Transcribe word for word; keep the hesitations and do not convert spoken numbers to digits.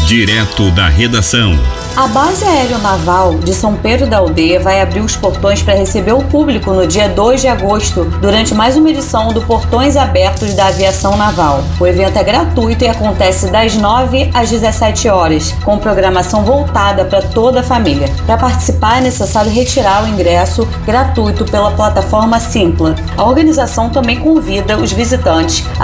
Direto da redação. A Base Aeronaval de São Pedro da Aldeia vai abrir os portões para receber o público no dia dois de agosto, durante mais uma edição do Portões Abertos da Aviação Naval. O evento é gratuito e acontece das nove às dezessete horas, com programação voltada para toda a família. Para participar é necessário retirar o ingresso gratuito pela plataforma Simpla. A organização também convida os visitantes a